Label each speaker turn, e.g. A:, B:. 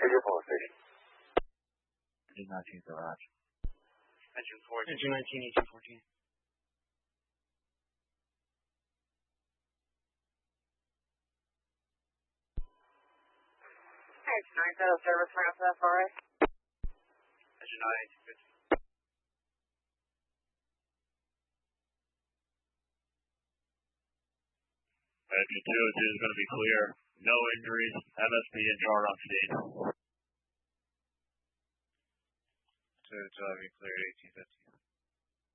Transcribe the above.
A: Schedule for station.
B: Engine 19 garage.
C: Engine 14.
D: Engine 19, engine 14.
E: Engine 9, set up service ramp to FRA.
C: Engine 9, 1850.
B: Engine 2 is going to be clear. No injuries. MSP and chart on scene. 2 be cleared 1850.